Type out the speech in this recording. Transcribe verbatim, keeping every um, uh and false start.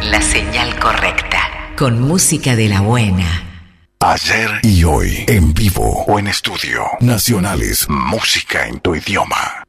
la señal correcta, con música de la buena. Ayer y hoy, en vivo o en estudio. Nacionales, música en tu idioma.